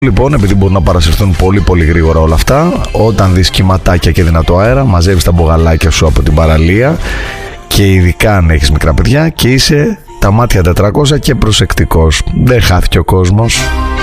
Λοιπόν, επειδή μπορούν να παρασυρθούν πολύ πολύ γρήγορα όλα αυτά, όταν δεις κυματάκια και δυνατό αέρα, μαζεύεις τα μπογαλάκια σου από την παραλία και ειδικά αν έχεις μικρά παιδιά και είσαι τα μάτια 400 και προσεκτικός. Δεν χάθηκε ο κόσμος.